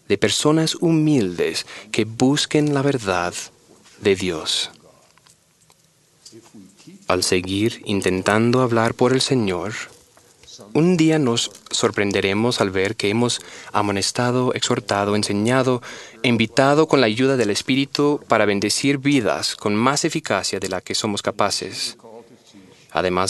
de personas humildes que busquen la verdad de Dios. Al seguir intentando hablar por el Señor, un día nos sorprenderemos al ver que hemos amonestado, exhortado, enseñado e invitado con la ayuda del Espíritu para bendecir vidas con más eficacia de la que somos capaces. Además